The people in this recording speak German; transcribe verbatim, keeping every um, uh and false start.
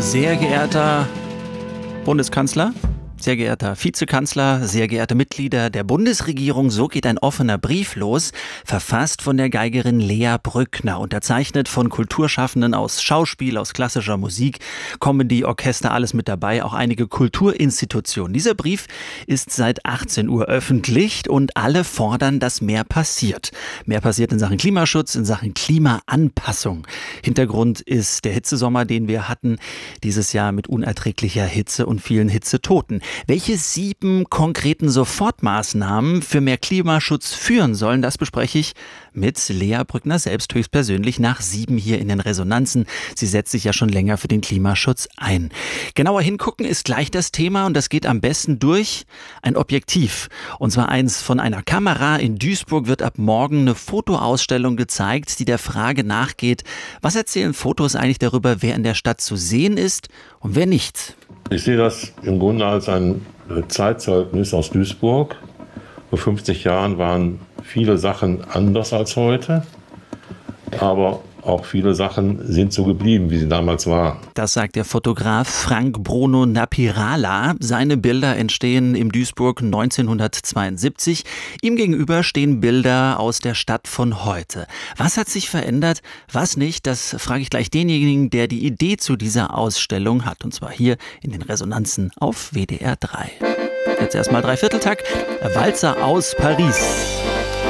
Sehr geehrter Bundeskanzler, sehr geehrter Vizekanzler, sehr geehrte Mitglieder der Bundesregierung, so geht ein offener Brief los, verfasst von der Geigerin Lea Brückner, unterzeichnet von Kulturschaffenden aus Schauspiel, aus klassischer Musik, Comedy, Orchester, alles mit dabei, auch einige Kulturinstitutionen. Dieser Brief ist seit achtzehn Uhr öffentlich und alle fordern, dass mehr passiert. Mehr passiert in Sachen Klimaschutz, in Sachen Klimaanpassung. Hintergrund ist der Hitzesommer, den wir hatten, dieses Jahr mit unerträglicher Hitze und vielen Hitzetoten. Welche sieben konkreten Sofortmaßnahmen für mehr Klimaschutz führen sollen, das bespreche ich mit Lea Brückner selbst höchstpersönlich nach sieben hier in den Resonanzen. Sie setzt sich ja schon länger für den Klimaschutz ein. Genauer hingucken ist gleich das Thema und das geht am besten durch ein Objektiv. Und zwar eins von einer Kamera. In Duisburg wird ab morgen eine Fotoausstellung gezeigt, die der Frage nachgeht, was erzählen Fotos eigentlich darüber, wer in der Stadt zu sehen ist und wer nicht. Ich sehe das im Grunde als ein Zeitzeugnis aus Duisburg. Vor fünfzig Jahren waren viele Sachen anders als heute, aber auch viele Sachen sind so geblieben, wie sie damals waren. Das sagt der Fotograf Frank Bruno Napirala. Seine Bilder entstehen im Duisburg neunzehnhundertzweiundsiebzig. Ihm gegenüber stehen Bilder aus der Stadt von heute. Was hat sich verändert, was nicht, das frage ich gleich denjenigen, der die Idee zu dieser Ausstellung hat. Und zwar hier in den Resonanzen auf W D R drei. Jetzt erstmal Dreivierteltakt, Walzer aus Paris.